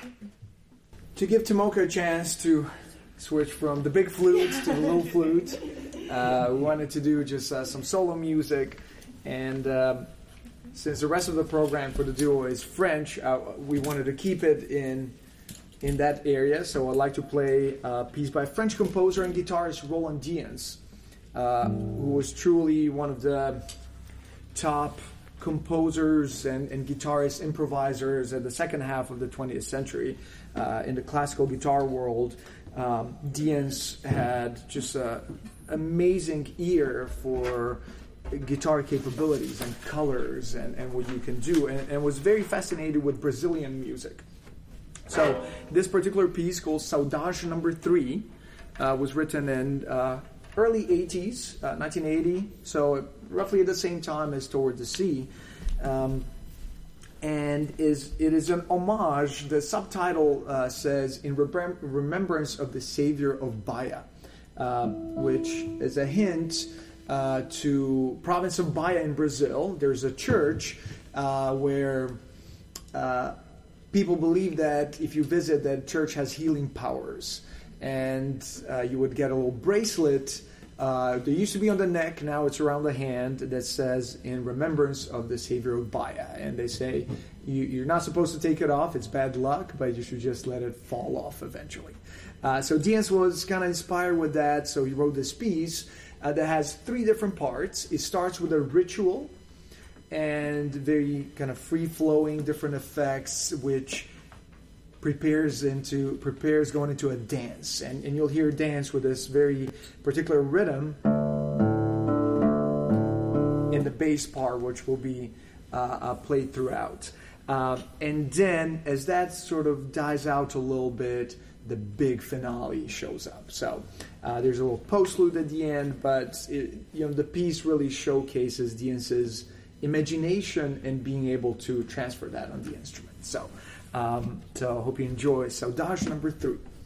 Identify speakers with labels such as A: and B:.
A: To give Timoka a chance to switch from the big flutes to the little flute, we wanted to do just some solo music, and since the rest of the program for the duo is French, we wanted to keep it in that area. So I'd like to play a piece by French composer and guitarist Roland Dyens, who was truly one of the top composers and guitarist improvisers at the second half of the 20th century in the classical guitar world. Dyens had just an amazing ear for guitar capabilities and colors and what you can do, and was very fascinated with Brazilian music. So this particular piece, called Saudade Number 3, was written in early 80s, 1980, so roughly at the same time as Toward the Sea. And it is an homage. The subtitle says, "In remembrance of the Savior of Bahia," which is a hint to province of Bahia in Brazil. There's a church where people believe that if you visit, that church has healing powers, and you would get a little bracelet. They used to be on the neck, now it's around the hand, that says, "In remembrance of the Savior of Bahia." And they say, you're not supposed to take it off, it's bad luck, but you should just let it fall off eventually. So Dyens was kind of inspired with that, so he wrote this piece that has 3 different parts. It starts with a ritual, and very kind of free-flowing, different effects, which prepares going into a dance, and you'll hear dance with this very particular rhythm in the bass part, which will be played throughout, and then as that sort of dies out a little bit, the big finale shows up. So there's a little postlude at the end, but the piece really showcases Dyens's imagination and being able to transfer that on the instrument. So I hope you enjoy Saudade Number 3.